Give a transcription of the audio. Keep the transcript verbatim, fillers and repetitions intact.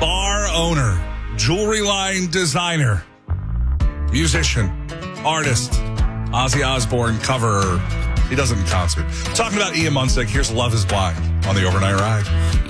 bar owner, jewelry line designer, musician, artist, Ozzy Osbourne cover. He does it in concert. Talking about Ian Munsick, here's Love is Blind on the Overnight Ride.